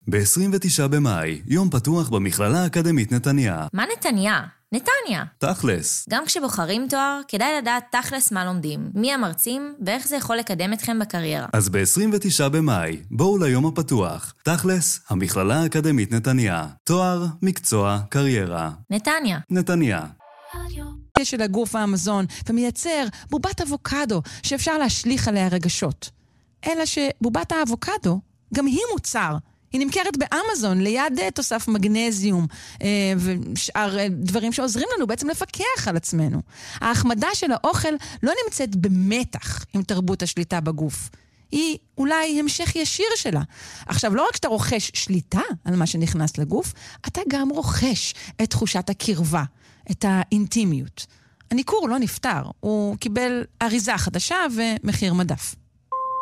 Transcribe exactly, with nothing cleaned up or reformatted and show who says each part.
Speaker 1: ב-עשרים ותשעה במאי, יום פתוח במכללה האקדמית נתניה.
Speaker 2: מה נתניה? נתניה.
Speaker 1: תכלס.
Speaker 2: גם כשבוחרים תואר, כדאי לדעת תכלס מה לומדים, מי המרצים ואיך זה יכול לקדם אתכם בקריירה.
Speaker 1: אז ב-עשרים ותשעה במאי, בואו ליום הפתוח. תכלס, המכללה האקדמית נתניה. תואר, מקצוע, קריירה.
Speaker 2: נתניה.
Speaker 1: נתניה.
Speaker 3: של הגוף האמזון ומייצר בובת אבוקדו שאפשר להשליך עליה רגשות. אלא שבובת האבוקדו גם היא מוצר. היא נמכרת באמזון ליד תוסף מגנזיום אה, ושאר אה, דברים שעוזרים לנו בעצם לפקח על עצמנו. ההחמדה של האוכל לא נמצאת במתח עם תרבות השליטה בגוף. היא אולי המשך ישיר שלה. עכשיו, לא רק שאתה רוכש שליטה על מה שנכנס לגוף, אתה גם רוכש את תחושת הקרבה, את האינטימיות. הניכור לא נפטר, הוא קיבל אריזה חדשה ומחיר מדף.